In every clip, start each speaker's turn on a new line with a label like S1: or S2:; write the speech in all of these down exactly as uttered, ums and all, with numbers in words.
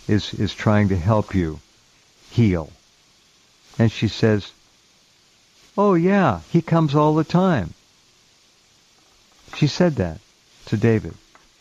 S1: is, is trying to help you heal. And she says, oh yeah, he comes all the time. She said that to David.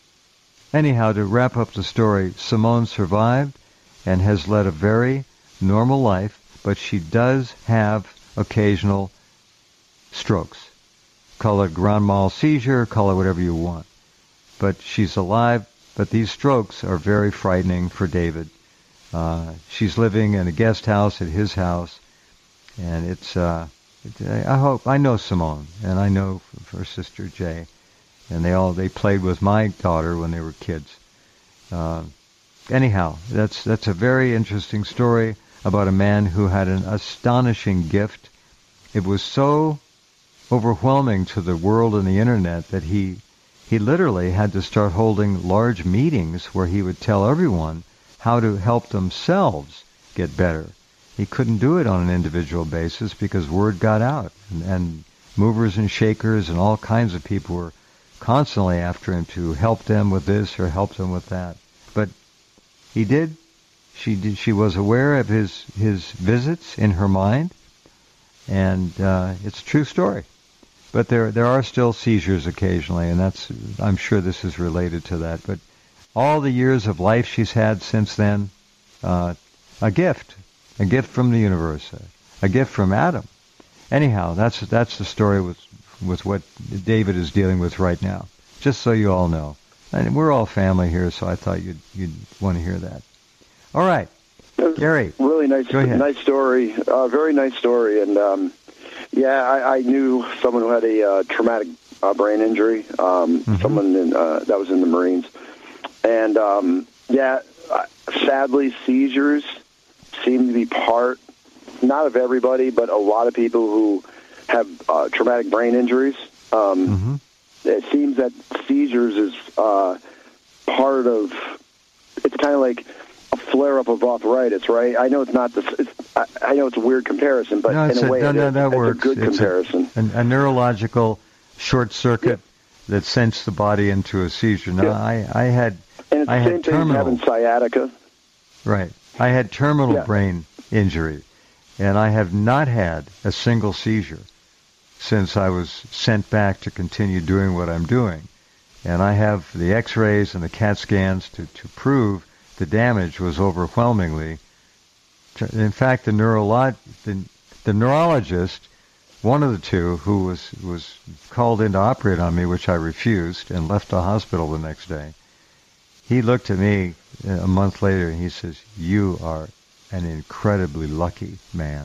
S1: Anyhow, to wrap up the story, Simone survived and has led a very normal life, but she does have occasional strokes. Call it grand mal seizure, call it whatever you want. But she's alive, but these strokes are very frightening for David. Uh, she's living in a guest house at his house, and it's, uh, it, I hope, I know Simone, and I know her sister Jay, and they all, they played with my daughter when they were kids. Uh, anyhow, that's, that's a very interesting story about a man who had an astonishing gift. It was so overwhelming to the world and the internet that he he literally had to start holding large meetings where he would tell everyone how to help themselves get better. He couldn't do it on an individual basis because word got out, and, and movers and shakers and all kinds of people were constantly after him to help them with this or help them with that. But he did. She did. She was aware of his his visits in her mind, and uh, it's a true story. But there there are still seizures occasionally, and that's, I'm sure this is related to that. But all the years of life she's had since then, uh, a gift, a gift from the universe, a, a gift from Adam. Anyhow, that's that's the story with with what David is dealing with right now. Just so you all know, and we're all family here, so I thought you'd you'd want to hear that. All right, Gary.
S2: Really nice,
S1: go ahead.
S2: nice story. Uh, very nice story, and. Um, Yeah, I, I knew someone who had a uh, traumatic uh, brain injury, um, mm-hmm. someone in, uh, that was in the Marines. And, um, yeah, sadly, seizures seem to be part, not of everybody, but a lot of people who have uh, traumatic brain injuries. Um, mm-hmm. It seems that seizures is uh, part of, it's kind of like a flare-up of arthritis, right? I know it's not the, it's, I, I know it's a weird comparison, but
S1: no,
S2: in a way,
S1: no,
S2: it
S1: no,
S2: is,
S1: that
S2: it's
S1: works.
S2: a good
S1: it's
S2: comparison.
S1: A, a, a neurological short circuit yeah. that sends the body into a seizure. Now, yeah. I, I had,
S2: and it's
S1: I
S2: the
S1: had
S2: same thing
S1: terminal,
S2: as having sciatica.
S1: Right. I had terminal
S2: yeah.
S1: brain injury, and I have not had a single seizure since I was sent back to continue doing what I'm doing. And I have the x-rays and the CAT scans to, to prove the damage was overwhelmingly. In fact, the, neurolo- the, the neurologist, one of the two, who was, was called in to operate on me, which I refused, and left the hospital the next day, he looked at me a month later and he says, you are an incredibly lucky man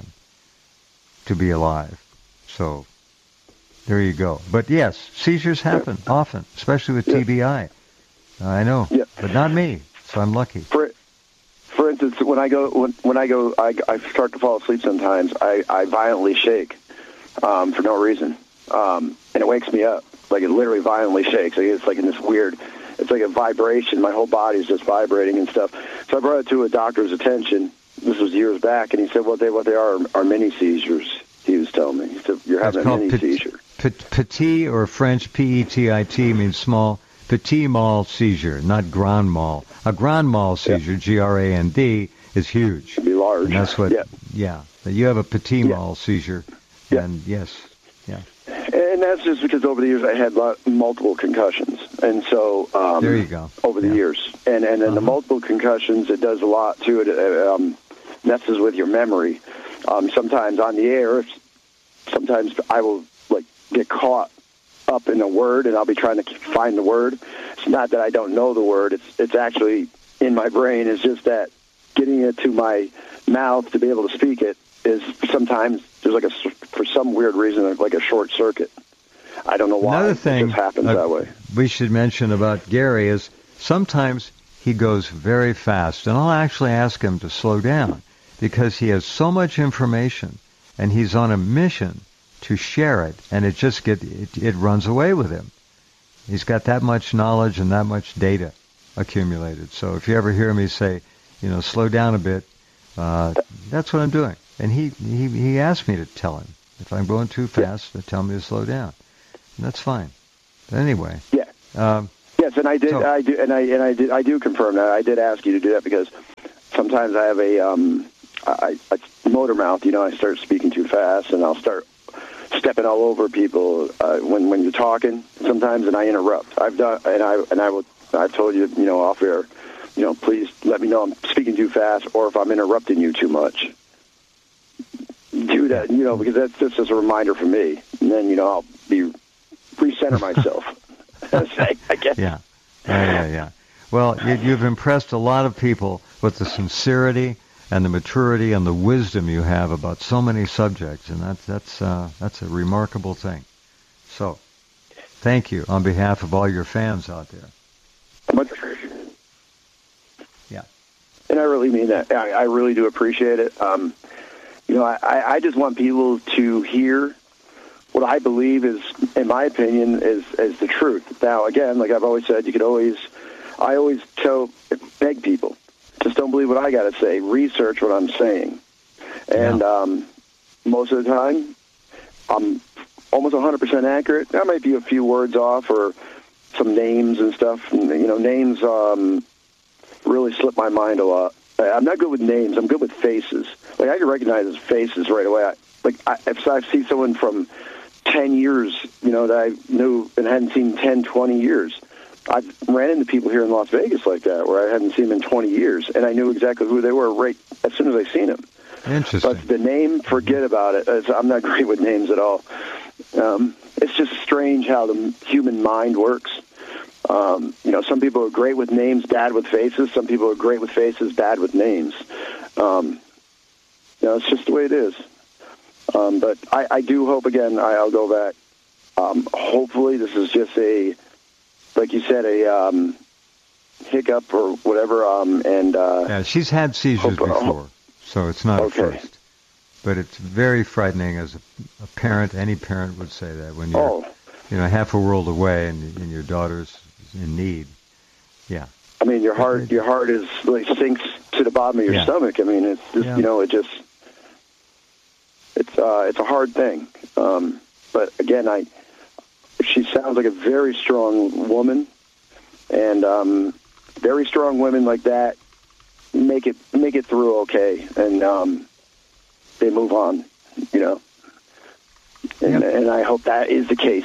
S1: to be alive. So there you go. But yes, seizures happen yeah. often, especially with yeah. T B I. I know,
S2: yeah.
S1: but not me, so I'm lucky.
S2: For, for instance, when I go, when, when I go, I, I start to fall asleep sometimes, I, I violently shake um, for no reason. Um, and it wakes me up. Like, it literally violently shakes. Like, it's like in this weird, it's like a vibration. My whole body's just vibrating and stuff. So I brought it to a doctor's attention. This was years back, and he said, what they, what they are are mini seizures, he was telling me. He said, you're having
S1: That's
S2: a mini
S1: pet,
S2: seizure.
S1: Pet, petit, or French, P E T I T, means small. Petit mal seizure, not grand mal. A grand mal seizure, yeah. G R A N D, is huge.
S2: It'd be large.
S1: And that's what,
S2: yeah.
S1: yeah. You have a petit
S2: yeah.
S1: mal seizure,
S2: yeah.
S1: and yes, yeah.
S2: And that's just because over the years I had multiple concussions. And so, um,
S1: there you go.
S2: Over the
S1: yeah.
S2: years. And and then uh-huh. the multiple concussions, it does a lot to it. It um, messes with your memory. Um, sometimes on the air, sometimes I will, like, get caught up in a word, and I'll be trying to find the word. It's not that I don't know the word. It's it's actually in my brain. It's just that getting it to my mouth to be able to speak it is sometimes there's like a, for some weird reason, like a short circuit. I don't know why.
S1: Another thing
S2: it just happens
S1: uh,
S2: that way.
S1: We should mention about Gary is sometimes he goes very fast, and I'll actually ask him to slow down because he has so much information, and he's on a mission to share it, and it just get it, it runs away with him. He's got that much knowledge and that much data accumulated. So if you ever hear me say, you know, slow down a bit, uh, that's what I'm doing. And he, he he asked me to tell him if I'm going too fast, to tell me to slow down. And that's fine. But anyway.
S2: Yeah.
S1: Um,
S2: yes, and I did.
S1: so,
S2: I do, and I and I did. I do confirm that. I did ask you to do that because sometimes I have a, um, I, I motor mouth. You know, I start speaking too fast, and I'll start stepping all over people uh, when when you're talking sometimes, and I interrupt. I've done, and I and I will. I've told you, you know, off air, you know, please let me know I'm speaking too fast, or if I'm interrupting you too much. Do that, you know, because that's just as a reminder for me, and then you know I'll be recenter myself. I guess.
S1: Yeah, yeah, yeah, yeah. Well, you, you've impressed a lot of people with the sincerity and the maturity and the wisdom you have about so many subjects, and that's that's uh, that's a remarkable thing. So, thank you on behalf of all your fans out there.
S2: Much appreciated.
S1: Yeah,
S2: and I really mean that. I, I really do appreciate it. Um, you know, I, I just want people to hear what I believe is, in my opinion, is is the truth. Now, again, like I've always said, you could always, I always tell, beg people, just don't believe what I got to say. Research what I'm saying. And
S1: yeah.
S2: um, most of the time, I'm almost one hundred percent accurate. There might be a few words off or some names and stuff. And, you know, names um, really slip my mind a lot. I'm not good with names. I'm good with faces. Like, I can recognize faces right away. I, like, I, if I see someone from ten years, you know, that I knew and hadn't seen ten, twenty years, I've ran into people here in Las Vegas like that, where I hadn't seen them in twenty years, and I knew exactly who they were right as soon as I seen them.
S1: Interesting.
S2: But the name, forget about it. It's, I'm not great with names at all. Um, it's just strange how the human mind works. Um, you know, some people are great with names, bad with faces. Some people are great with faces, bad with names. Um, you know, it's just the way it is. Um, but I, I do hope, again, I, I'll go back. Um, hopefully this is just a, like you said, a um, hiccup or whatever. Um, and uh,
S1: yeah, she's had seizures
S2: hope,
S1: before,
S2: uh,
S1: so it's not
S2: okay.
S1: a first. But it's very frightening as a, a parent. Any parent would say that when you're,
S2: oh.
S1: you know, half a world away and, and your daughter's in need. Yeah.
S2: I mean, your heart, it, your heart is like sinks to the bottom of your
S1: yeah.
S2: stomach. I mean, it's just,
S1: yeah.
S2: you know, it just, it's, uh, it's a hard thing. Um, but again, I, she sounds like a very strong woman, and um, very strong women like that make it make it through okay, and um, they move on, you know. And,
S1: yep.
S2: and I hope that is the case.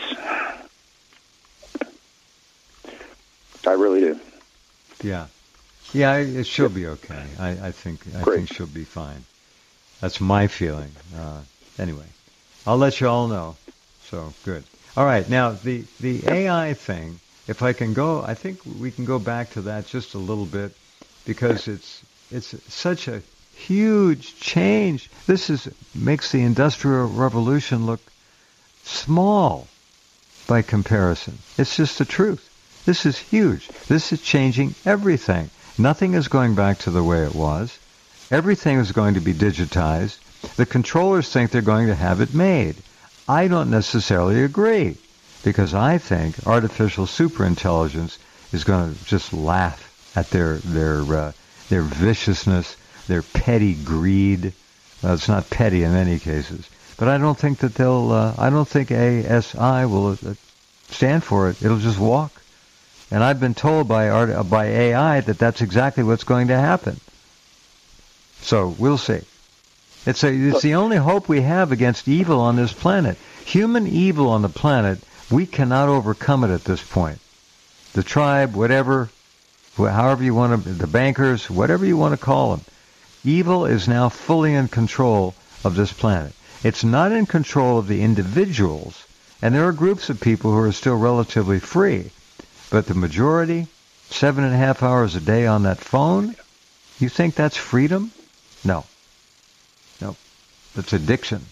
S2: I really do.
S1: Yeah, yeah, it, she'll be okay. I, I think I
S2: Great.
S1: think she'll be fine. That's my feeling. Uh, anyway, I'll let you all know. So good. All right, now the the A I thing. If I can go, I think we can go back to that just a little bit, because it's it's such a huge change. This is makes the Industrial Revolution look small by comparison. It's just the truth. This is huge. This is changing everything. Nothing is going back to the way it was. Everything is going to be digitized. The controllers think they're going to have it made. I don't necessarily agree, because I think artificial superintelligence is going to just laugh at their their uh, their viciousness, their petty greed. Uh, it's not petty in many cases, but I don't think that they'll. Uh, I don't think A S I will uh, stand for it. It'll just walk. And I've been told by art, by A I that that's exactly what's going to happen. So we'll see. It's a, it's the only hope we have against evil on this planet. Human evil on the planet, we cannot overcome it at this point. The tribe, whatever, however you want to, the bankers, whatever you want to call them, evil is now fully in control of this planet. It's not in control of the individuals, and there are groups of people who are still relatively free. But the majority, seven and a half hours a day on that phone, you think that's freedom? No. No. That's addiction.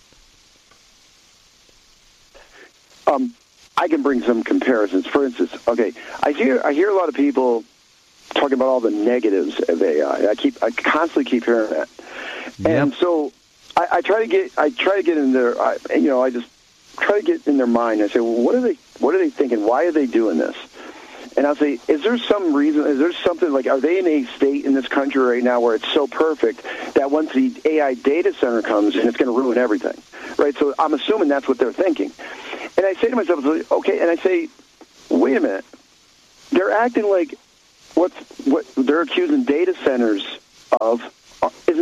S2: Um, I can bring some comparisons. For instance, okay, I hear I hear a lot of people talking about all the negatives of A I. I keep I constantly keep hearing that,
S1: yep.
S2: and so I, I try to get I try to get in their I, you know I just try to get in their mind. I say, well, what are they what are they thinking? Why are they doing this? And I'll say, is there some reason, is there something, like, are they in a state in this country right now where it's so perfect that once the A I data center comes in, it's going to ruin everything, right? So I'm assuming that's what they're thinking. And I say to myself, okay, and I say, wait a minute. They're acting like what's, what they're accusing data centers of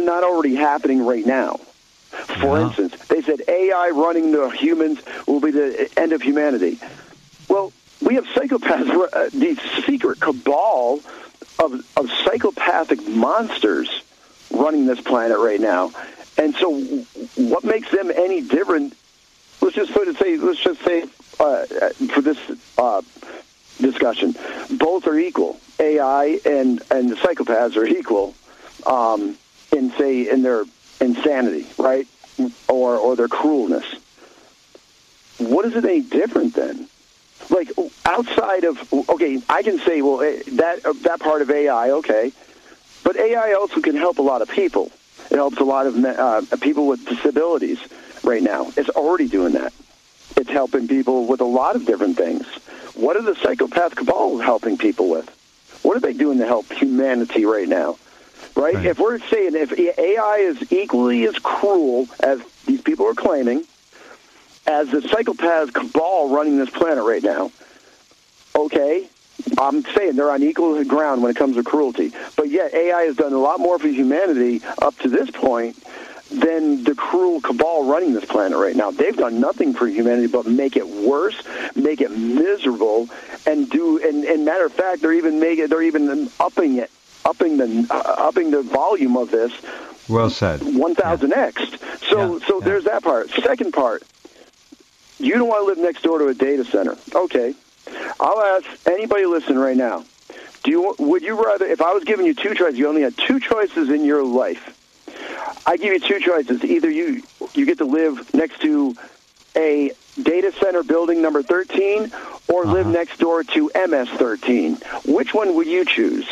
S2: not already happening right now? For
S1: Yeah.
S2: instance, they said A I running the humans will be the end of humanity. Well, we have psychopaths, uh, the secret cabal of, of psychopathic monsters running this planet right now. And so what makes them any different? Let's just put it, say, let's just say, uh, for this uh, discussion, both are equal. A I and, and the psychopaths are equal um, in, say, in their insanity, right? Or, or their cruelness. What is it any different then? Like, outside of, okay, I can say, well, that that part of A I, okay, but A I also can help a lot of people. It helps a lot of uh, people with disabilities right now. It's already doing that. It's helping people with a lot of different things. What are the psychopath cabal helping people with? What are they doing to help humanity right now? Right?
S1: Right. If
S2: we're saying if A I is equally as cruel as these people are claiming, as the psychopath cabal running this planet right now, okay, I'm saying they're on equal ground when it comes to cruelty. But yet A I has done a lot more for humanity up to this point than the cruel cabal running this planet right now. They've done nothing for humanity but make it worse, make it miserable, and do. And, and matter of fact, they're even making, they're even upping it, upping the uh, upping the volume of this.
S1: Well said.
S2: one thousand x. So
S1: Yeah.
S2: so
S1: Yeah.
S2: there's that part. Second part. You don't want to live next door to a data center. Okay. I'll ask anybody listening right now. Do you would you rather, if I was giving you two choices, you only had two choices in your life. I give you two choices. Either you you get to live next to a data center building number thirteen or
S1: uh-huh.
S2: live next door to M S thirteen. Which one would you choose?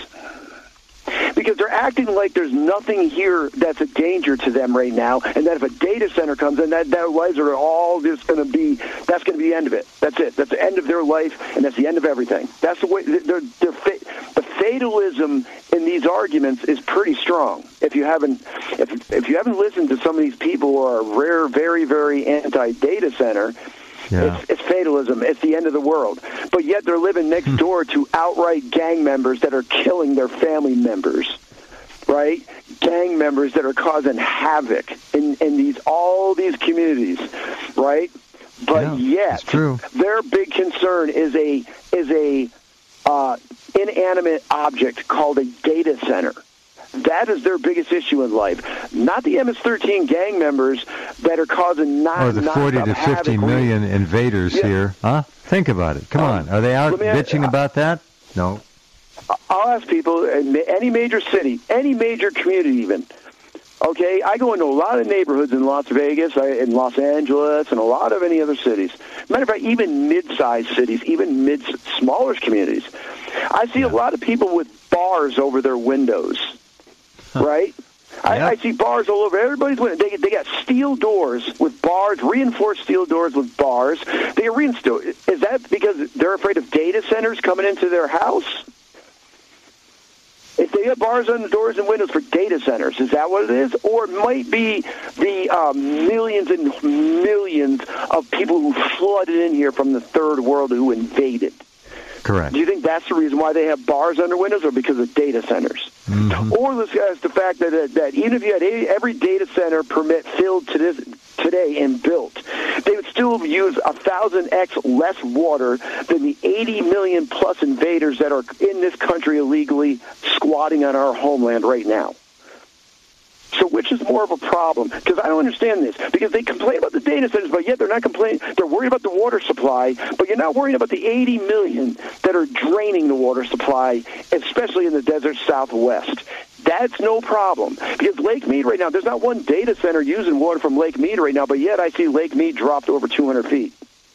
S2: Because they're acting like there's nothing here that's a danger to them right now, and that if a data center comes in, that their lives are all just going to be, that's going to be the end of it. That's it. That's the end of their life, and that's the end of everything. That's the way, they're, they're, the fatalism in these arguments is pretty strong. If you haven't, if, if you haven't listened to some of these people who are rare, very, very anti-data center,
S1: Yeah.
S2: It's, it's fatalism. It's the end of the world. But yet they're living next door to outright gang members that are killing their family members, right? Gang members that are causing havoc in, in these all these communities, right? But
S1: Yeah,
S2: yet
S1: it's true.
S2: their big concern is a is a uh, inanimate object called a data center. That is their biggest issue in life. Not the M S thirteen gang members that are causing not
S1: Or the forty to fifty million invaders
S2: Yeah.
S1: here. Huh? Think about it. Come
S2: Um,
S1: on. Are they out
S2: let me ask-
S1: bitching about that? No.
S2: I'll ask people, any major city, any major community even, okay? I go into a lot of neighborhoods in Las Vegas, in Los Angeles, and a lot of any other cities. Matter of fact, even mid-sized cities, even mid smaller communities. I see
S1: Yeah.
S2: a lot of people with bars over their windows, right? I,
S1: Yeah.
S2: I see bars all over everybody's window. They, they got steel doors with bars, reinforced steel doors with bars. They reinstall. Is that because they're afraid of data centers coming into their house? If they have bars on the doors and windows for data centers, is that what it is? Or it might be the um, millions and millions of people who flooded in here from the third world who invaded.
S1: Correct.
S2: Do you think that's the reason why they have bars under windows, or because of data centers?
S1: Mm-hmm.
S2: Or let's ask the fact that, that that even if you had every data center permit filled to this, today and built, they would still use a thousand x less water than the eighty million plus invaders that are in this country illegally squatting on our homeland right now. So which is more of a problem? Because I don't understand this. Because they complain about the data centers, but yet they're not complaining. They're worried about the water supply, but you're not worried about the eighty million that are draining the water supply, especially in the desert Southwest. That's no problem. Because Lake Mead right now, there's not one data center using water from Lake Mead right now, but yet I see Lake Mead dropped over two hundred feet.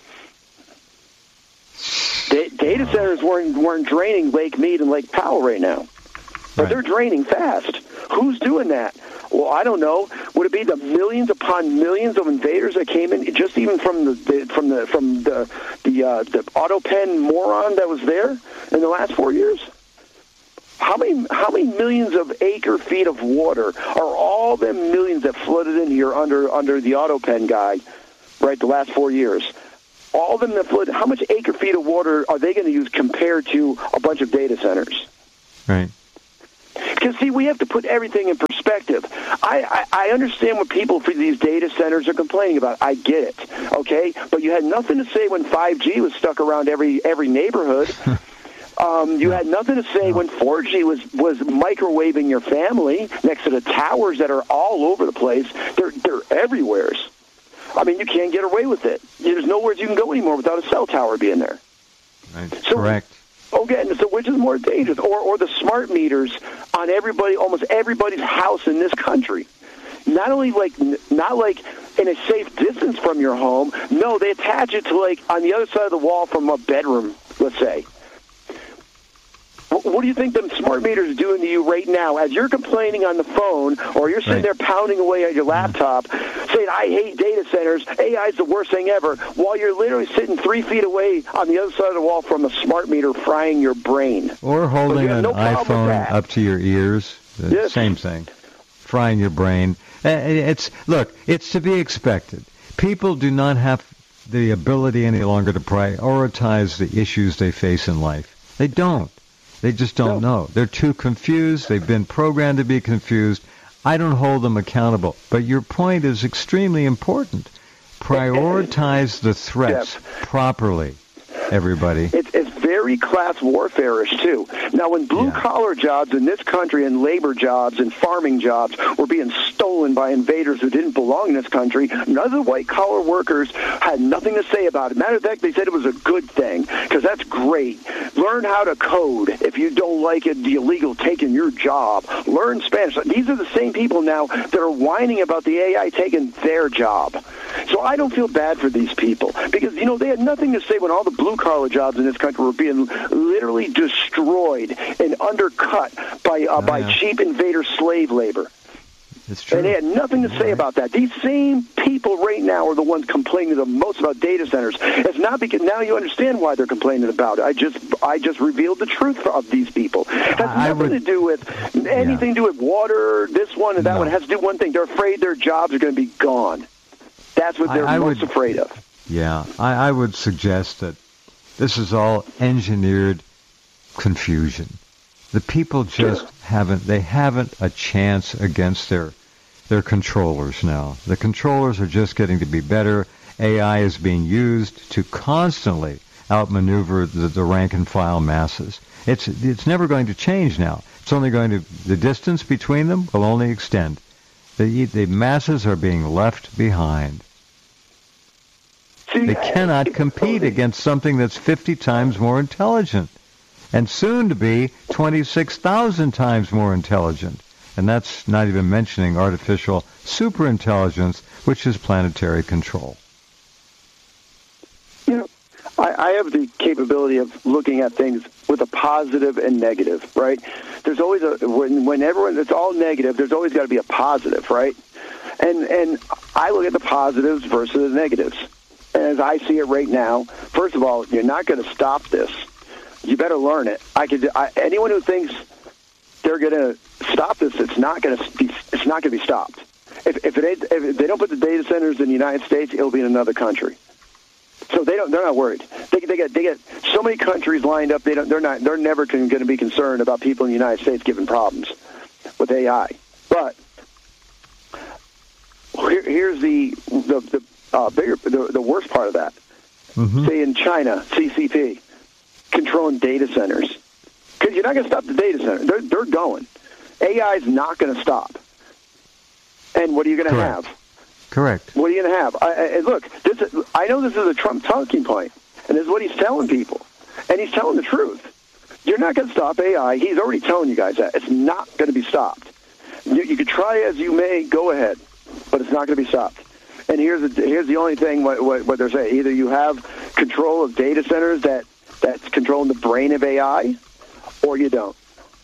S2: Da- data centers weren't, weren't draining Lake Mead and Lake Powell right now. But
S1: Right.
S2: they're draining fast. Who's doing that? Well, I don't know. Would it be the millions upon millions of invaders that came in, just even from the, the from the from the the uh, the AutoPen moron that was there in the last four years? How many how many millions of acre feet of water are all them millions that flooded in here under under the AutoPen guy, right? The last four years. All of them that flooded. How much acre feet of water are they going to use compared to a bunch of data centers?
S1: Right.
S2: Because, see, we have to put everything in perspective. I, I, I understand what people for these data centers are complaining about. I get it, okay? But you had nothing to say when five G was stuck around every every neighborhood. Um, you had nothing to say when four G was, was microwaving your family next to the towers that are all over the place. They're, they're everywhere. I mean, you can't get away with it. There's nowhere you can go anymore without a cell tower being there.
S1: Right.
S2: So,
S1: correct.
S2: Okay, so which is more dangerous? Or, or the smart meters on everybody, almost everybody's house in this country. Not only like, not like in a safe distance from your home. No, they attach it to like on the other side of the wall from a bedroom, let's say. What do you think them smart meters are doing to you right now as you're complaining on the phone or you're sitting
S1: right.
S2: there pounding away on your laptop saying, I hate data centers, A I is the worst thing ever, while you're literally sitting three feet away on the other side of the wall from a smart meter frying your brain?
S1: Or holding an
S2: no
S1: iPhone up to your ears. The
S2: yes.
S1: Same thing. Frying your brain. It's Look, it's to be expected. People do not have the ability any longer to prioritize the issues they face in life. They don't. They just don't no. know. They're too confused. They've been programmed to be confused. I don't hold them accountable. But your point is extremely important. Prioritize the threats yes. properly, everybody.
S2: It's, it's very class warfare-ish, too. Now, when blue-collar yeah. jobs in this country and labor jobs and farming jobs were being stolen by invaders who didn't belong in this country, none of the white-collar workers had nothing to say about it. Matter of fact, they said it was a good thing, because that's great. Learn how to code if you don't like it, the illegal taking your job. Learn Spanish. These are the same people now that are whining about the A I taking their job. So I don't feel bad for these people, because, you know, they had nothing to say when all the blue-collar jobs in this country were being literally destroyed and undercut by uh, oh, by yeah. cheap invader slave labor.
S1: It's true.
S2: And they had nothing to say right. about that. These same people right now are the ones complaining the most about data centers. It's not because now you understand why they're complaining about it. I just I just revealed the truth of these people. It has
S1: I
S2: nothing
S1: would,
S2: to do with anything
S1: yeah.
S2: to do with water, this one and that no. one. It has to do with one thing. They're afraid their jobs are going to be gone. That's what they're
S1: I, I
S2: most
S1: would,
S2: afraid of.
S1: Yeah, I, I would suggest that this is all engineered confusion. The people just
S2: sure.
S1: haven't, they haven't a chance against their their controllers now. The controllers are just getting to be better. A I is being used to constantly outmaneuver the, the rank and file masses. It's it's never going to change now. It's only going to, the distance between them will only extend. The, the masses are being left behind. They cannot compete against something that's fifty times more intelligent, and soon to be twenty-six thousand times more intelligent. And that's not even mentioning artificial superintelligence, which is planetary control.
S2: You know, I, I have the capability of looking at things with a positive and negative, right? There's always a, when, when everyone, it's all negative, there's always got to be a positive, right? And, and I look at the positives versus the negatives. And as I see it right now, first of all, you're not going to stop this. You better learn it. I could. I, anyone who thinks they're going to stop this, it's not going to be. It's not going to be stopped. If, if, it ain't, if they don't put the data centers in the United States, it'll be in another country. So they don't. They're not worried. They, they get. They get so many countries lined up. They don't. They're not. They're never going to be concerned about people in the United States giving problems with A I. But here, here's the the. the Uh, bigger, the, the worst part of that, mm-hmm. say in China, C C P, controlling data centers. Because you're not going to stop the data center. They're, they're going. A I is not going to stop. And what are you going to have?
S1: Correct.
S2: What are you going to have? I, I, look, this is, I know this is a Trump talking point, and this is what he's telling people. And he's telling the truth. You're not going to stop A I. He's already telling you guys that. It's not going to be stopped. You, you could try as you may, go ahead, but it's not going to be stopped. And here's the, here's the only thing what, what, what they're saying. Either you have control of data centers that, that's controlling the brain of A I, or you don't.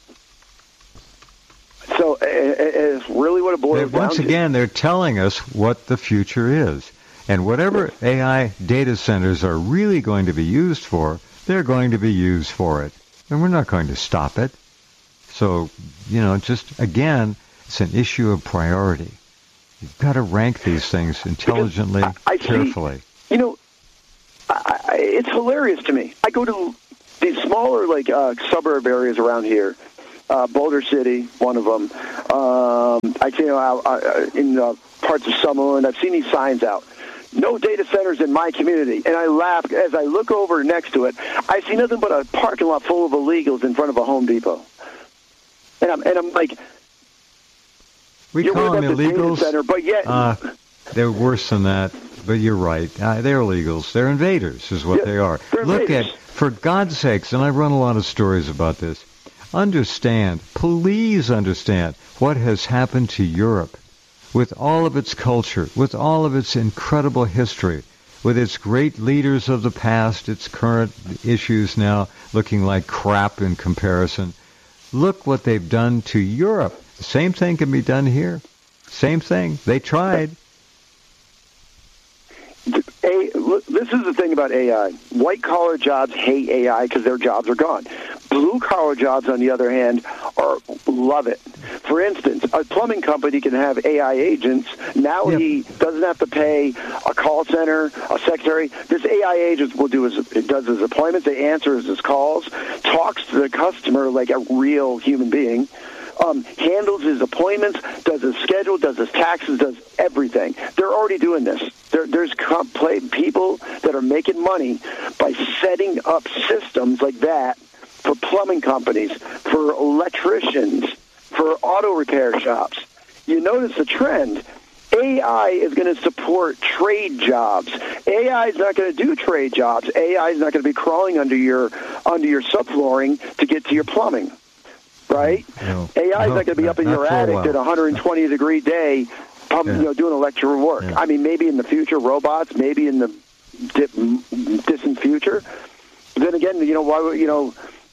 S2: So it, it's really what it boils down to.
S1: Once again, they're telling us what the future is. And whatever A I data centers are really going to be used for, they're going to be used for it. And we're not going to stop it. So, you know, just, again, it's an issue of priority. You've got to rank these things intelligently, I, I carefully.
S2: See, you know, I, I, it's hilarious to me. I go to these smaller, like, uh, suburb areas around here, uh, Boulder City, one of them. Um, I you know out, uh, in uh, parts of Summerlin, I've seen these signs out. No data centers in my community. And I laugh as I look over next to it. I see nothing but a parking lot full of illegals in front of a Home Depot. And I'm, and I'm like,
S1: we
S2: you're
S1: call them illegals.
S2: Center, but yet,
S1: uh, they're worse than that. But you're right. Uh, they're illegals. They're invaders is what
S2: yeah,
S1: they are. Look
S2: invaders.
S1: at, for God's sakes, and I run a lot of stories about this, understand, please understand what has happened to Europe. With all of its culture, with all of its incredible history, with its great leaders of the past, its current issues now looking like crap in comparison. Look what they've done to Europe. The same thing can be done here. Same thing. They tried.
S2: A, this is the thing about A I. White-collar jobs hate A I because their jobs are gone. Blue-collar jobs, on the other hand, are love it. For instance, a plumbing company can have A I agents. Now yep. he doesn't have to pay a call center, a secretary. This A I agent will do his, it does his appointments, it answers his calls, talks to the customer like a real human being. Um, handles his appointments, does his schedule, does his taxes, does everything. They're already doing this. There, there's comp- people that are making money by setting up systems like that for plumbing companies, for electricians, for auto repair shops. You notice the trend. A I is going to support trade jobs. A I is not going to do trade jobs. A I is not going to be crawling under your under your subflooring to get to your plumbing. Right?
S1: No.
S2: A I is no, not going to be up in your attic at a one hundred twenty degree day, um, yeah. you know, doing electrical work. Yeah. I mean, maybe in the future, robots. Maybe in the dip, distant future. But then again, you know, why would you know?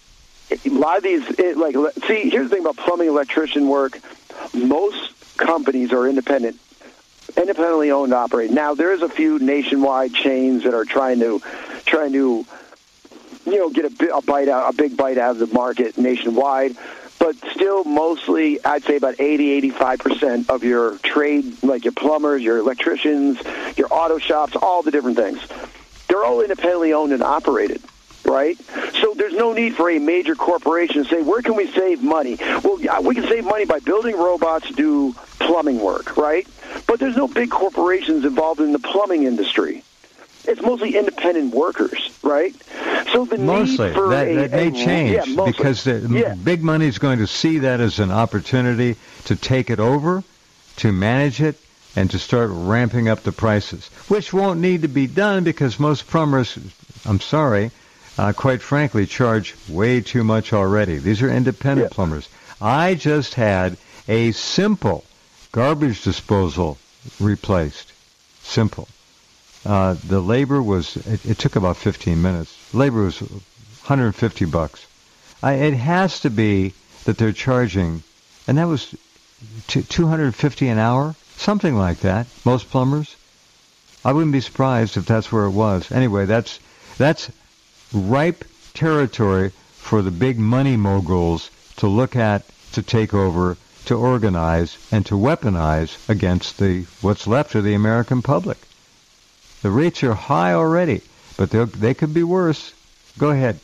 S2: A lot of these, it, like, see, here's the thing about plumbing, electrician work. Most companies are independent, independently owned, and operated. Now, there is a few nationwide chains that are trying to, trying to. you know, get a, a bite out, a big bite out of the market nationwide, but still mostly, I'd say about eighty, eighty-five percent of your trade, like your plumbers, your electricians, your auto shops, all the different things, they're all independently owned and operated, right? So there's no need for a major corporation to say, where can we save money? Well, yeah, we can save money by building robots to do plumbing work, right? But there's no big corporations involved in the plumbing industry. It's mostly independent workers, right? So the
S1: mostly.
S2: need for
S1: that,
S2: a,
S1: that may
S2: a,
S1: change
S2: yeah,
S1: because the
S2: yeah.
S1: big money is going to see that as an opportunity to take it over, to manage it, and to start ramping up the prices, which won't need to be done because most plumbers, I'm sorry, uh, quite frankly, charge way too much already. These are independent
S2: yeah.
S1: plumbers. I just had a simple garbage disposal replaced. Simple. Uh, the labor was, it, it took about fifteen minutes. Labor was one hundred fifty bucks. I, it has to be that they're charging, and that was two hundred fifty an hour, something like that, most plumbers. I wouldn't be surprised if that's where it was. Anyway, that's that's ripe territory for the big money moguls to look at, to take over, to organize, and to weaponize against the what's left of the American public. The rates are high already, but they could be worse. Go ahead.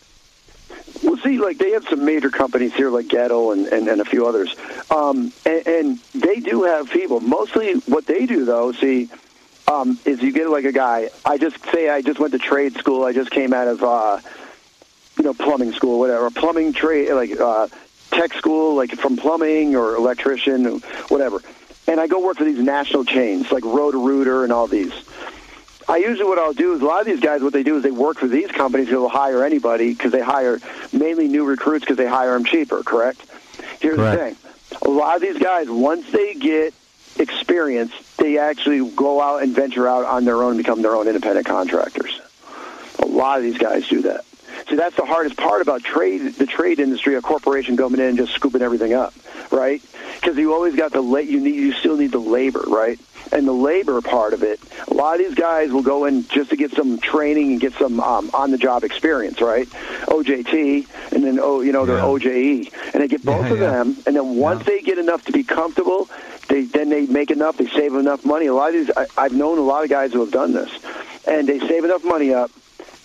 S2: Well, see, like they have some major companies here, like Gettle and, and, and a few others, um, and, and they do have people. Mostly, what they do, though, see, um, is you get like a guy. I just say I just went to trade school. I just came out of, uh, you know, plumbing school, whatever, plumbing trade, like uh, tech school, like from plumbing or electrician, whatever. And I go work for these national chains, like Roto-Rooter and all these. I usually what I'll do is a lot of these guys, what they do is they work for these companies who will hire anybody because they hire mainly new recruits because they hire them cheaper, correct? Here's correct. the thing. A lot of these guys, once they get experience, they actually go out and venture out on their own and become their own independent contractors. A lot of these guys do that. See, that's the hardest part about trade, the trade industry, a corporation coming in and just scooping everything up, right? Because you always got the la- you need you still need the labor, right? And the labor part of it, a lot of these guys will go in just to get some training and get some um, on-the-job experience, right? O J T, and then oh, you know, they're yeah. O J E, and they get both
S1: yeah,
S2: of
S1: yeah.
S2: them. And then once yeah. they get enough to be comfortable, they then they make enough, they save enough money. A lot of these, I, I've known a lot of guys who have done this, and they save enough money up.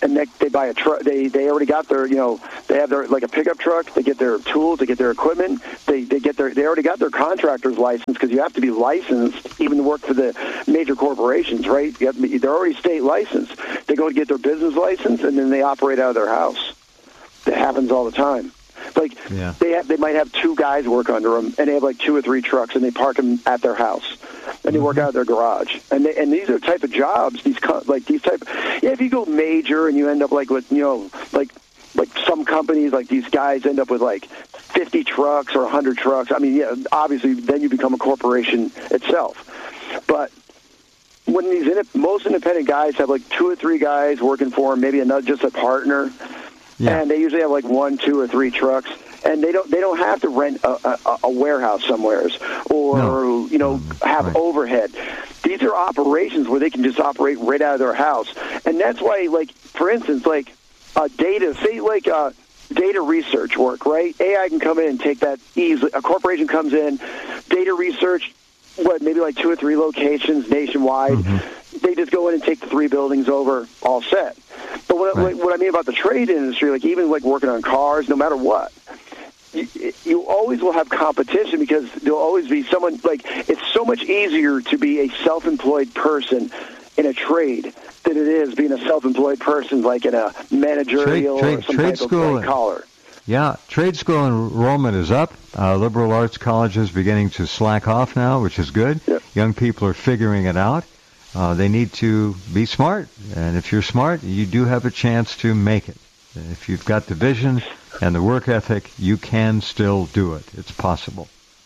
S2: and they, they buy a truck. They they already got their, you know, they have their like a pickup truck. They get their tools. They get their equipment. They they get their they already got their contractor's license, because you have to be licensed even to work for the major corporations, right? You have to be, they're already state licensed. They go to get their business license, and then they operate out of their house. That happens all the time. Like
S1: yeah.
S2: they have, they might have two guys work under them, and they have like two or three trucks, and they park them at their house, and they work out of their garage. And they, and these are the type of jobs, these co- like these type. Yeah, if you go major and you end up like with, you know, like like some companies, like these guys end up with like fifty trucks or one hundred trucks. I mean, yeah, obviously then you become a corporation itself. But when these most independent guys have like two or three guys working for them, maybe another just a partner. Yeah. And they usually have like one, two, or three trucks, and they don't they don't have to rent a, a, a warehouse somewheres or no. you know have right. overhead. These are operations where they can just operate right out of their house, and that's why, like for instance, like uh, data, say like uh, data research work, right? A I can come in and take that easily. A corporation comes in, data research, what maybe like two or three locations nationwide. Mm-hmm. They just go in and take the three buildings over, all set. But what, right. what I mean about the trade industry, like even like working on cars, no matter what, you, you always will have competition, because there'll always be someone, like it's so much easier to be a self-employed person in a trade than it is being a self-employed person like in a managerial
S1: trade, trade,
S2: or some
S1: trade
S2: type
S1: school,
S2: of white collar.
S1: Yeah, trade school enrollment is up. Uh, liberal arts colleges beginning to slack off now, which is good.
S2: Yep.
S1: Young people are figuring it out. Uh, they need to be smart, and if you're smart, you do have a chance to make it. If you've got the vision and the work ethic, you can still do it. It's possible.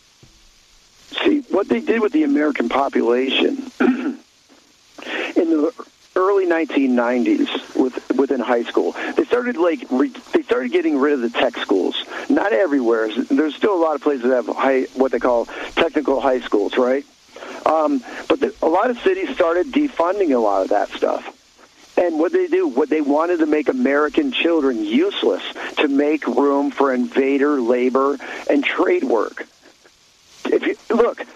S2: See, what they did with the American population in the early nineteen nineties with, within high school, they started like re, they started getting rid of the tech schools. Not everywhere. There's still a lot of places that have high, what they call technical high schools, right? Um, but the, a lot of cities started defunding a lot of that stuff. And what they do, what they wanted to make American children useless to make room for invader labor and trade work. If you look,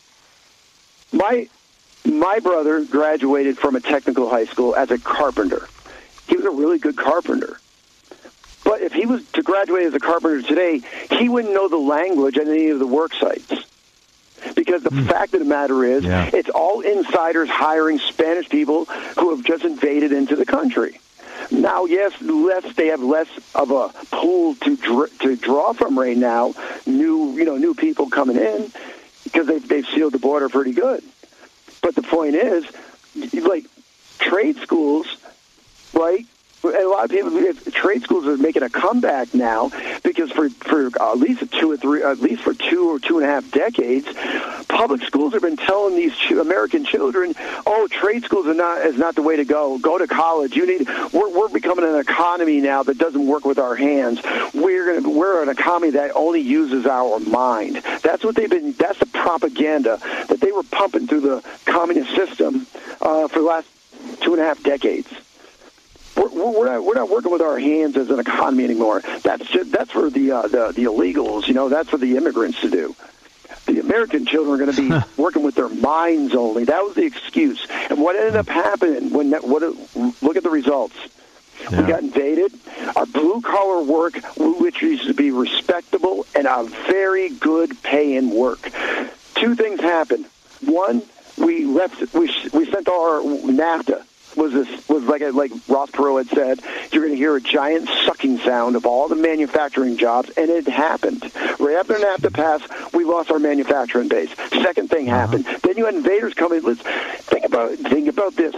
S2: my my brother graduated from a technical high school as a carpenter. He was a really good carpenter. But if he was to graduate as a carpenter today, he wouldn't know the language on any of the work sites. Because the mm. fact of the matter is, yeah. it's all insiders hiring Spanish people who have just invaded into the country. Now, yes, less they have less of a pool to dr- to draw from right now. New, you know, new people coming in because they've they've sealed the border pretty good. But the point is, like trade schools, right? And a lot of people, trade schools are making a comeback now because for, for at least two or three, at least for two or two and a half decades, public schools have been telling these ch- American children, "Oh, trade schools are not is not the way to go. Go to college. You need. We're we're becoming an economy now that doesn't work with our hands. We're gonna we're an economy that only uses our mind." That's what they've been. That's the propaganda that they were pumping through the communist system uh, for the last two and a half decades. We're, we're not we're not working with our hands as an economy anymore. That's just, that's for the, uh, the the illegals, you know. That's for the immigrants to do. The American children are going to be working with their minds only. That was the excuse. And what ended up happening when that, what look at the results. Yeah. We got invaded. Our blue collar work, which used to be respectable and a very good paying work. Two things happened. One, we left. We we sent our NAFTA. Was this was like like Ross Perot had said, you're going to hear a giant sucking sound of all the manufacturing jobs, and it happened. Right after NAFTA passed, we lost our manufacturing base. Second thing uh-huh. happened. Then you had invaders coming. Let's think about think about this.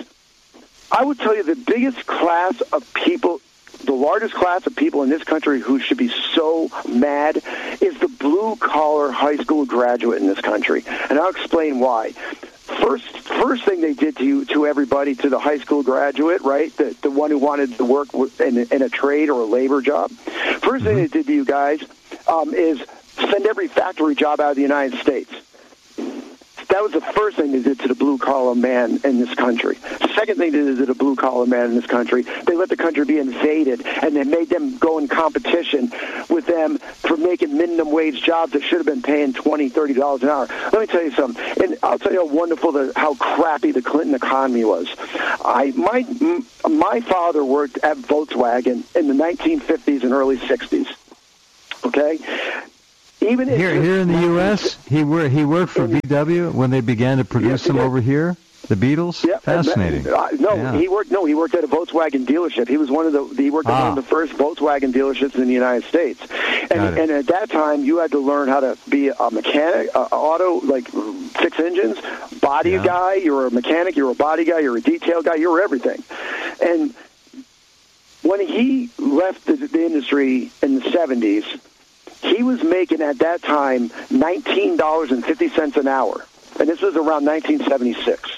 S2: I would tell you the biggest class of people, the largest class of people in this country who should be so mad is the blue-collar high school graduate in this country, and I'll explain why. First, first thing they did to you, to everybody, to the high school graduate, right, the the one who wanted to work in, in a trade or a labor job. First mm-hmm. thing they did to you guys um, is send every factory job out of the United States. That was the first thing they did to the blue-collar man in this country. Second thing they did to the blue-collar man in this country, they let the country be invaded, and they made them go in competition with them for making minimum wage jobs that should have been paying twenty dollars, thirty dollars an hour. Let me tell you something, and I'll tell you how wonderful, the, how crappy the Clinton economy was. I my my father worked at Volkswagen in the nineteen fifties and early sixties. Okay? Even
S1: here,
S2: if,
S1: here in the U S, he worked he worked for V W when they began to produce
S2: yes,
S1: them
S2: did.
S1: over here. The Beatles,
S2: yeah,
S1: fascinating.
S2: Uh, no,
S1: yeah.
S2: he worked. No, he worked at a Volkswagen dealership. He was one of the. He worked at
S1: ah.
S2: one of the first Volkswagen dealerships in the United States. And and at that time, you had to learn how to be a mechanic, uh, auto, like fix engines, body
S1: yeah.
S2: guy. You were a mechanic. You were a body guy. You were a detail guy. You were everything. And when he left the, the industry in the seventies. He was making at that time nineteen dollars and fifty cents an hour, and this was around nineteen seventy-six.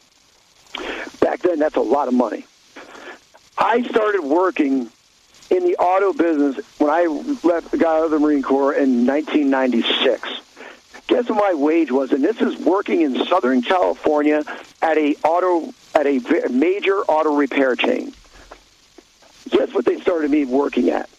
S2: Back then, that's a lot of money. I started working in the auto business when I left, got out of the Marine Corps in nineteen ninety-six. Guess what my wage was? And this is working in Southern California at a auto at a major auto repair chain. Guess what they started me working at?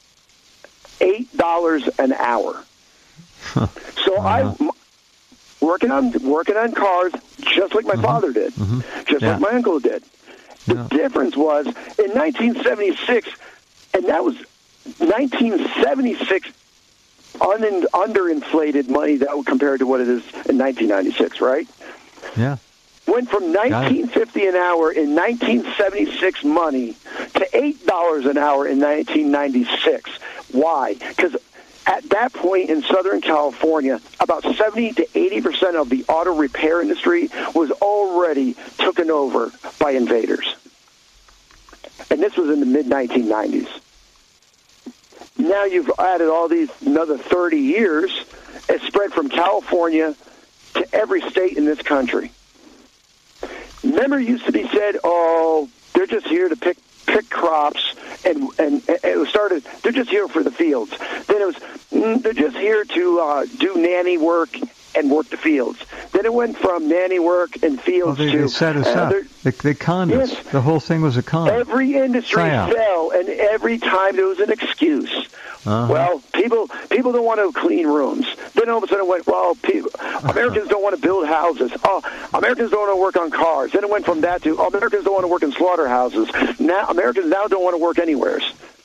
S2: Eight dollars an hour.
S1: Huh.
S2: So
S1: uh-huh.
S2: I working on working on cars just like my
S1: mm-hmm.
S2: father did,
S1: mm-hmm.
S2: just
S1: yeah.
S2: like my uncle did. The
S1: yeah.
S2: difference was in nineteen seventy-six, and that was nineteen seventy-six un- underinflated money that compared to what it is in nineteen ninety-six, right?
S1: Yeah.
S2: Went from nineteen fifty an hour in nineteen seventy-six money to eight dollars an hour in nineteen ninety-six. Why? Because at that point in Southern California, about seventy to eighty percent of the auto repair industry was already taken over by invaders. And this was in the mid nineteen nineties. Now you've added all these another thirty years. It's spread from California to every state in this country. Remember, it used to be said, oh, they're just here to pick pick crops, and, and, and it started, they're just here for the fields. Then it was, mm, they're just here to uh, do nanny work and work the fields. Then it went from nanny work and fields
S1: well, they,
S2: to...
S1: they set us
S2: uh,
S1: up. They, they conned us.
S2: Yes.
S1: The whole thing was a con.
S2: Every industry
S1: Psyop.
S2: fell, and every time there was an excuse.
S1: Uh-huh.
S2: Well, people people don't want to clean rooms. Then all of a sudden it went, well, people, Americans don't want to build houses. Oh, Americans don't want to work on cars. Then it went from that to, oh, Americans don't want to work in slaughterhouses. Now Americans now don't want to work anywhere.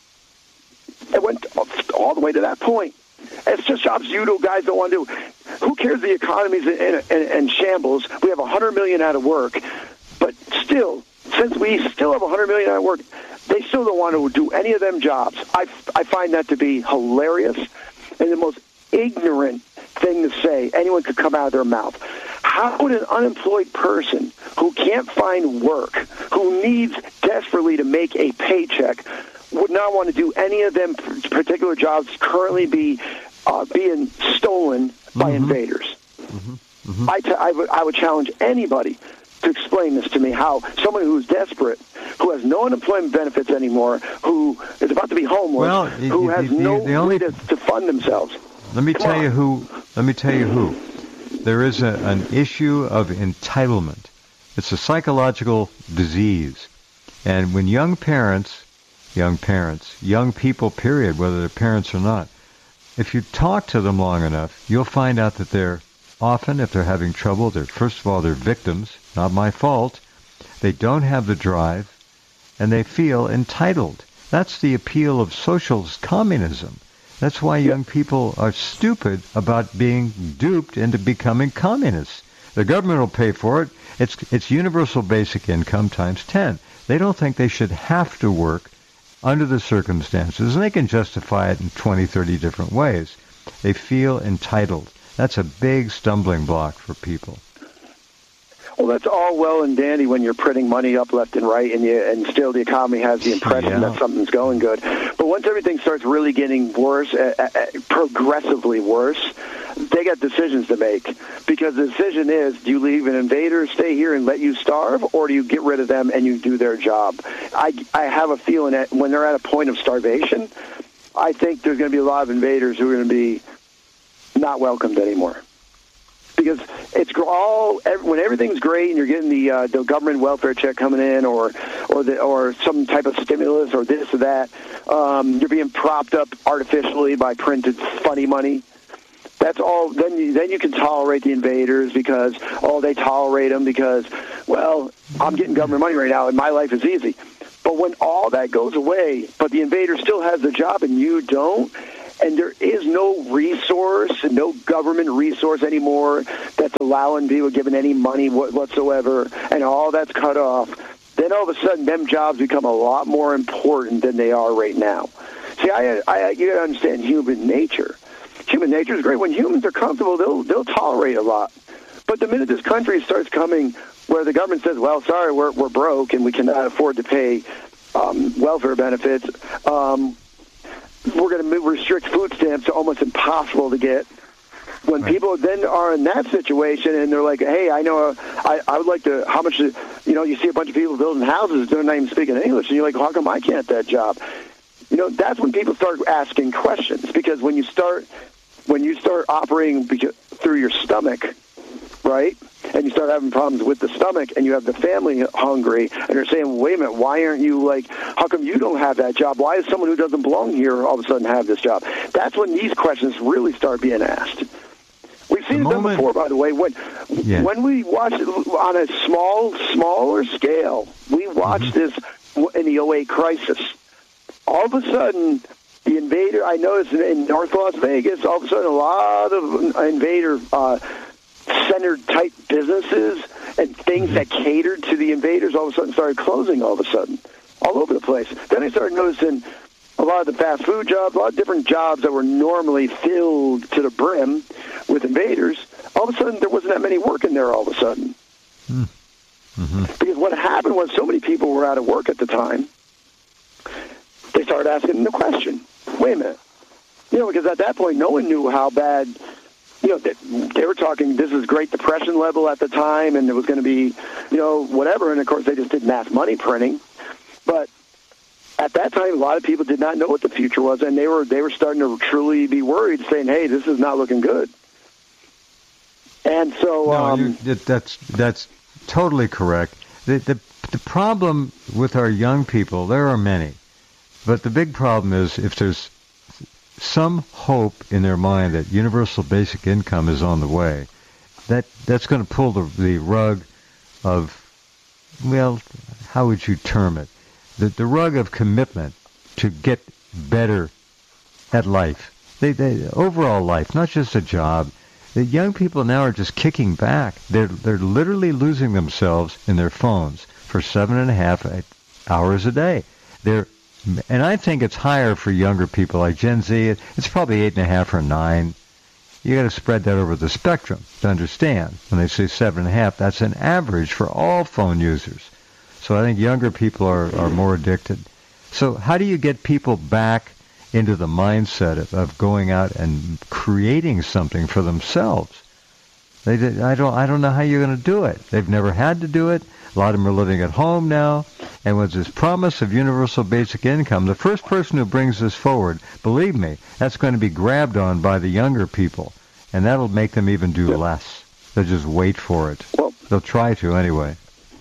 S2: It went all the way to that point. It's just jobs you guys don't want to do. Who cares the economy's in, in, in shambles? We have one hundred million out of work. But still, since we still have one hundred million out of work, they still don't want to do any of them jobs. I, I find that to be hilarious and the most ignorant thing to say anyone could come out of their mouth. How would an unemployed person who can't find work, who needs desperately to make a paycheck, would not want to do any of them particular jobs currently be uh, being stolen by
S1: mm-hmm.
S2: invaders?
S1: Mm-hmm. Mm-hmm.
S2: I, t- I, would, I would challenge anybody to explain this to me, how someone who's desperate, who has no unemployment benefits anymore, who is about to be homeless,
S1: well,
S2: who
S1: the,
S2: has
S1: the,
S2: no
S1: the only,
S2: way to, to fund themselves.
S1: Let me
S2: Come
S1: tell
S2: on.
S1: you who. Let me tell you who. There is a, an issue of entitlement. It's a psychological disease, and when young parents, young parents, young people, period, whether they're parents or not, if you talk to them long enough, you'll find out that they're often, if they're having trouble, they're first of all they're victims. Not my fault. They don't have the drive, and they feel entitled. That's the appeal of socialist communism. That's why young people are stupid about being duped into becoming communists. The government will pay for it. It's it's universal basic income times ten. They don't think they should have to work under the circumstances, and they can justify it in twenty, thirty different ways. They feel entitled. That's a big stumbling block for people.
S2: Well, that's all well and dandy when you're printing money up left and right, and you, and still the economy has the impression
S1: yeah.
S2: that something's going good. But once everything starts really getting worse, uh, uh, progressively worse, they got decisions to make. Because the decision is, do you leave an invader stay here and let you starve, or do you get rid of them and you do their job? I, I have a feeling that when they're at a point of starvation, I think there's going to be a lot of invaders who are going to be not welcomed anymore. Because because it's all when everything's great and you're getting the uh, the government welfare check coming in, or or the or some type of stimulus or this or that. Um, you're being propped up artificially by printed funny money. That's all. Then you, then you can tolerate the invaders because oh they tolerate them because well I'm getting government money right now and my life is easy. But when all that goes away, but the invader still has the job and you don't, and there is no resource and no government resource anymore that's allowing people giving any money whatsoever, and all that's cut off, then all of a sudden them jobs become a lot more important than they are right now. See, I, I you got to understand human nature. Human nature is great. When humans are comfortable, they'll they'll tolerate a lot. But the minute this country starts coming where the government says, well, sorry, we're we're broke and we cannot afford to pay um, welfare benefits, um, we're going to restrict food stamps to almost impossible to get. When right. people then are in that situation and they're like, hey, I know, uh, I, I would like to, how much, you know, you see a bunch of people building houses, they're not even speaking English, and you're like, how come I can't that job? You know, that's when people start asking questions, because when you start, when you start operating through your stomach, right, and you start having problems with the stomach, and you have the family hungry, and you're saying, wait a minute, why aren't you, like, how come you don't have that job? Why does someone who doesn't belong here all of a sudden have this job? That's when these questions really start being asked. We've seen it done before, by the way. When yeah. when we watch it on a small, smaller scale, we watched mm-hmm. this in the oh eight crisis. All of a sudden, the invader, I noticed in North Las Vegas, all of a sudden a lot of invader uh, centered type businesses and things mm-hmm. that catered to the invaders all of a sudden started closing all of a sudden, all over the place. Then I started noticing a lot of the fast food jobs, a lot of different jobs that were normally filled to the brim with invaders. All of a sudden, there wasn't that many working there all of a sudden. Mm-hmm. Because what happened was so many people were out of work at the time, they started asking the question, wait a minute. You know, because at that point, no one knew how bad, you know, they, they were talking, this is Great Depression level at the time, and it was going to be, you know, whatever. And, of course, they just did mass money printing. But at that time, a lot of people did not know what the future was, and they were they were starting to truly be worried, saying, hey, this is not looking good. And so...
S1: No,
S2: um,
S1: that's that's totally correct. The, the, the problem with our young people, there are many, but the big problem is if there's some hope in their mind that universal basic income is on the way, that that's going to pull the, the rug of, well, how would you term it? The, the rug of commitment to get better at life, they, they, overall life, not just a job. The young people now are just kicking back. They're they're literally losing themselves in their phones for seven and a half hours a day. They're, and I think it's higher for younger people like Gen Z. It's probably eight and a half or nine. You got to spread that over the spectrum to understand. When they say seven and a half, that's an average for all phone users. So I think younger people are, are more addicted. So how do you get people back into the mindset of, of going out and creating something for themselves? They did, I don't I don't know how you're going to do it. They've never had to do it. A lot of them are living at home now. And with this promise of universal basic income, the first person who brings this forward, believe me, that's going to be grabbed on by the younger people. And that'll make them even do yep. less. They'll just wait for it. Well, they'll try to anyway.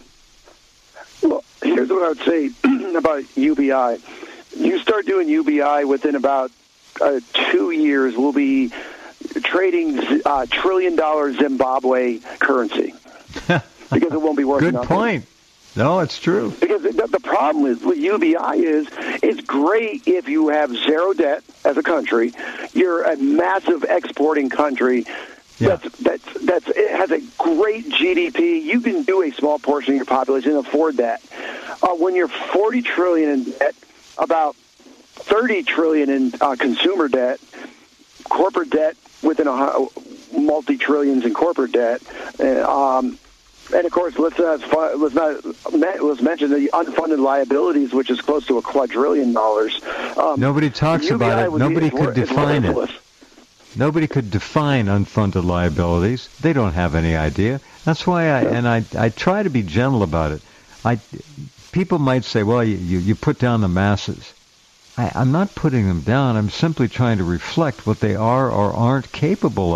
S2: Well, here's what I would say about U B I. You start doing U B I within about uh, two years, we'll be trading uh, trillion-dollar Zimbabwe currency because it won't be working.
S1: Good point. It. No, it's true.
S2: Because the, the problem is with U B I is it's great if you have zero debt as a country. You're a massive exporting country. Yeah. That's, that's, that's, it has a great G D P. You can do a small portion of your population and afford that. Uh, when you're forty trillion dollars in debt, about thirty trillion dollars in uh, consumer debt, corporate debt within a multi-trillions in corporate debt, uh, um, and of course, let's not let's not let's mention the unfunded liabilities, which is close to a quadrillion dollars.
S1: Um, Nobody talks about it. Nobody could define it. Nobody could define unfunded liabilities. They don't have any idea. That's why I and I I try to be gentle about it. I people might say, well, you you, you put down the masses. I, I'm not putting them down. I'm simply trying to reflect what they are or aren't capable of.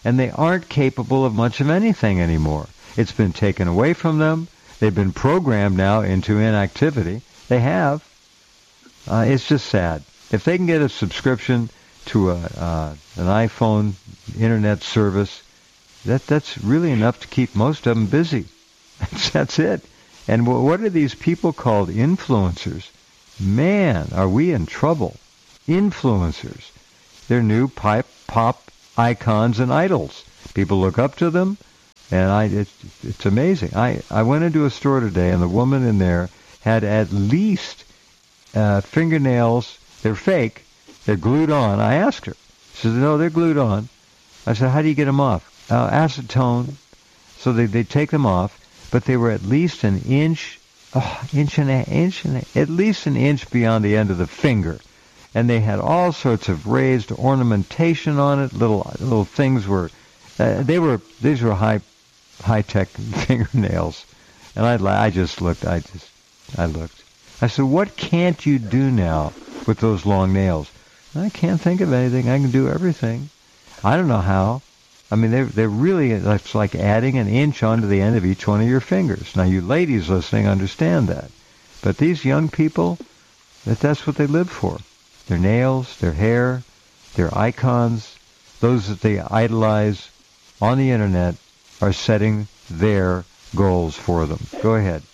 S1: and they aren't capable of much of anything anymore. It's been taken away from them. They've been programmed now into inactivity. They have. Uh, it's just sad. If they can get a subscription to a, uh, an iPhone internet service, that that's really enough to keep most of them busy. That's, that's it. And w- what are these people called? Influencers. Man, are we in trouble. Influencers. They're new pipe, pop icons and idols. People look up to them, and I it's, it's amazing. I, I went into a store today, and the woman in there had at least uh, fingernails. They're fake. They're glued on. I asked her. She said, no, they're glued on. I said, how do you get them off? Uh, acetone. So they, they take them off, but they were at least an inch, oh, inch and a inch and a, at least an inch beyond the end of the finger. And they had all sorts of raised ornamentation on it. Little little things were, uh, they were these were high high tech fingernails. And I I just looked. I just I looked. I said, what can't you do now with those long nails? I can't think of anything. I can do everything. I don't know how. I mean, they're, they're really, it's like adding an inch onto the end of each one of your fingers. Now, you ladies listening understand that. But these young people, that that's what they live for. Their nails, their hair, their icons, those that they idolize on the internet are setting their goals for them. Go ahead.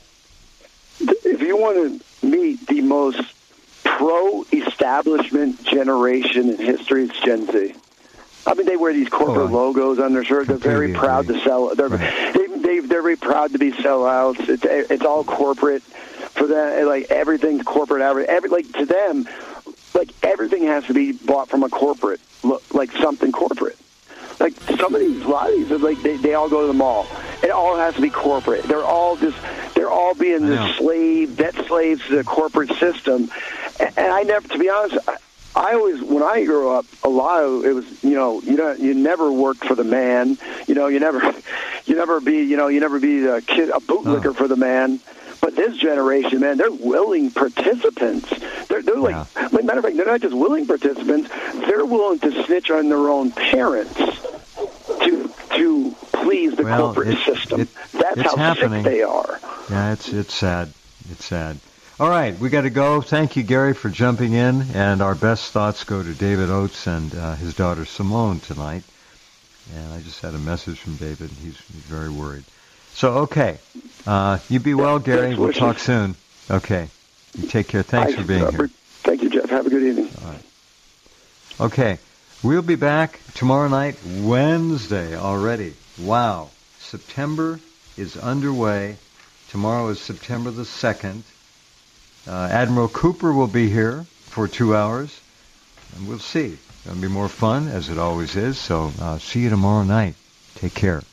S2: If you want to meet the most pro-establishment generation in history, it's Gen Z. I mean, they wear these corporate oh, logos on their shirt. They're very proud agree. to sell. They're right. they, they they're very proud to be sellouts. It's it's all corporate for them. Like everything's corporate. Every, every like to them, like everything has to be bought from a corporate, like something corporate. Like some of these, a lot of these, are like they they all go to the mall. It all has to be corporate. They're all just they're all being the slave, debt slaves to the corporate system. And, and I never, to be honest. I, I always, when I grew up, a lot of it was, you know, you know, you never worked for the man, you know, you never, you never be, you know, you never be a kid, a bootlicker oh. for the man. But this generation, man, they're willing participants. They're, they're like, yeah. like, matter of fact, they're not just willing participants. They're willing to snitch on their own parents to to please the
S1: well,
S2: corporate
S1: it,
S2: system.
S1: It,
S2: That's how
S1: happening.
S2: sick they are.
S1: Yeah, it's it's sad. It's sad. All right, we got to go. Thank you, Gary, for jumping in, and our best thoughts go to David Oates and uh, his daughter Simone tonight. And I just had a message from David. He's, he's very worried. So, okay, uh, you be well, Gary. We'll talk soon. Okay, you take care. Thanks for being here.
S2: Thank you, Jeff. Have a good evening.
S1: All right. Okay, we'll be back tomorrow night, Wednesday already. Wow, September is underway. Tomorrow is September the second. Uh, Admiral Cooper will be here for two hours, and we'll see. It'll be more fun, as it always is, so uh, see you tomorrow night. Take care.